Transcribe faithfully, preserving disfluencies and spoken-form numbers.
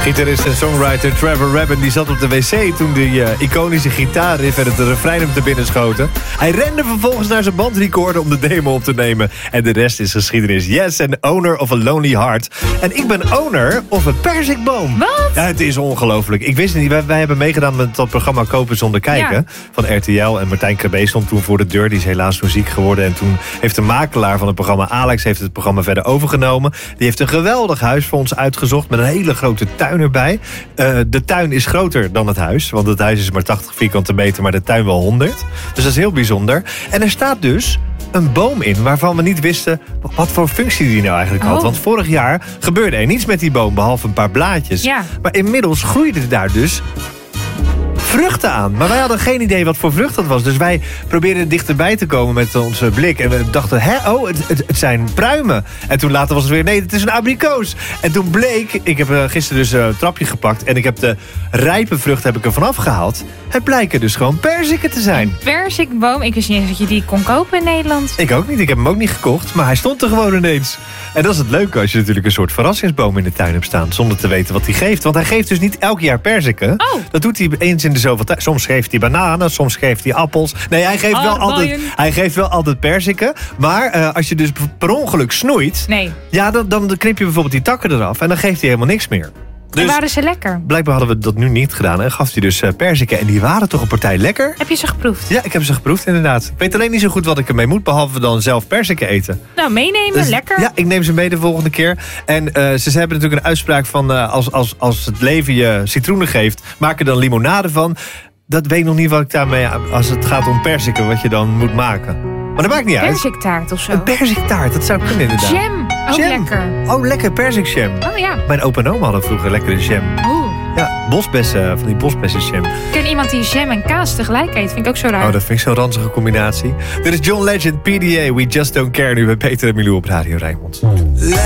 Gitarist en songwriter Trevor Rabin die zat op de wc toen die uh, iconische gitaarriff en het refrein hem te binnen schoten. Hij rende vervolgens naar zijn bandrecorder om de demo op te nemen. En de rest is geschiedenis. Yes, and owner of a lonely heart. En ik ben owner of een perzikboom. Wat? Ja, het is ongelooflijk. Ik wist het niet. Wij, wij hebben meegedaan met dat programma Kopen zonder kijken. Ja. Van R T L. En Martijn Krabbe stond toen voor de deur. Die is helaas toen ziek geworden. En toen heeft de makelaar van het programma, Alex, heeft het programma verder overgenomen. Die heeft een geweldig huis voor ons uitgezocht. Met een hele grote tuin erbij. Uh, de tuin is groter dan het huis. Want het huis is maar tachtig vierkante meter. Maar de tuin wel honderd. Dus dat is heel bijzonder. En er staat dus een boom in waarvan we niet wisten wat voor functie die nou eigenlijk had. Oh. Want vorig jaar gebeurde er niets met die boom, behalve een paar blaadjes. Ja. Maar inmiddels groeiden daar dus vruchten aan. Maar wij hadden geen idee wat voor vrucht dat was. Dus wij probeerden dichterbij te komen met onze blik. En we dachten, hè, oh, het, het, het zijn pruimen. En toen later was het weer, nee, het is een abrikoos. En toen bleek, ik heb uh, gisteren dus uh, een trapje gepakt. En ik heb de rijpe vrucht heb ik er vanaf gehaald. Het blijken dus gewoon perziken te zijn. Perzikboom, ik wist niet eens dat je die kon kopen in Nederland. Ik ook niet, ik heb hem ook niet gekocht. Maar hij stond er gewoon ineens. En dat is het leuke als je natuurlijk een soort verrassingsboom in de tuin hebt staan. Zonder te weten wat hij geeft. Want hij geeft dus niet elk jaar perziken. Oh. Dat doet hij eens in de zoveel tijd. Soms geeft hij bananen, soms geeft hij appels. Nee, hij geeft, wel, altijd, hij geeft wel altijd perziken. Maar uh, als je dus per ongeluk snoeit. Nee. Ja, dan, dan knip je bijvoorbeeld die takken eraf. En dan geeft hij helemaal niks meer. Dus en waren ze lekker? Blijkbaar hadden we dat nu niet gedaan. En gaf hij dus uh, perziken. En die waren toch een partij lekker. Heb je ze geproefd? Ja, ik heb ze geproefd inderdaad. Ik weet alleen niet zo goed wat ik ermee moet. Behalve dan zelf perziken eten. Nou, meenemen. Dus, lekker. Ja, ik neem ze mee de volgende keer. En uh, ze, ze hebben natuurlijk een uitspraak van Uh, als, als, als het leven je citroenen geeft, maak er dan limonade van. Dat weet ik nog niet wat ik daarmee, als het gaat om perziken, wat je dan moet maken. Maar dat maakt niet uit. Perziktaart of zo. Een perziktaart, dat zou kunnen inderdaad. Jam. Oh, Jam. lekker. Oh, lekker perzikjam. Oh ja. Mijn opa en oma hadden vroeger lekkere jam. Oeh. Ja, bosbessen, van die bosbessenjam. Ik ken iemand die jam en kaas tegelijk eet. Vind ik ook zo raar. Oh, dat vind ik zo'n ranzige combinatie. Dit is John Legend, P D A, We Just Don't Care. Nu bij Peter en Milou op Radio Rijnmond.